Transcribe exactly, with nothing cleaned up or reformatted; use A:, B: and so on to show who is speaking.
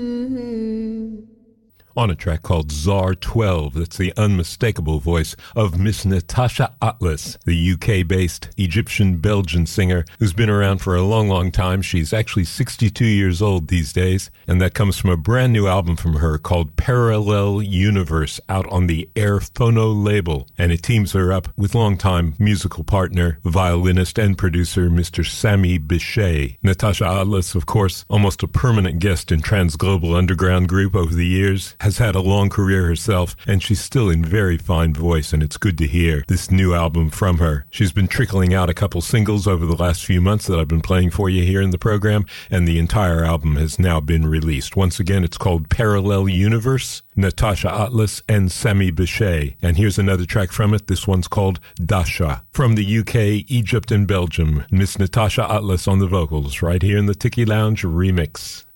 A: On a track called Czar twelve, that's the unmistakable voice of Miss Natasha Atlas, the U K-based Egyptian-Belgian singer who's been around for a long, long time. She's actually sixty-two years old these days, and that comes from a brand new album from her called Parallel Universe, out on the Airphono label, and it teams her up with longtime musical partner, violinist and producer Mister Sami Bichet. Natasha Atlas, of course, almost a permanent guest in Transglobal Underground Group over the years, has had a long career herself, and she's still in very fine voice, and it's good to hear this new album from her. She's been trickling out a couple singles over the last few months that I've been playing for you here in the program, and the entire album has now been released. Once again, it's called Parallel Universe, Natasha Atlas and Sami Bichet. And here's another track from it. This one's called Dasha. From the U K, Egypt, and Belgium, Miss Natasha Atlas on the vocals, right here in the Tiki Lounge remix.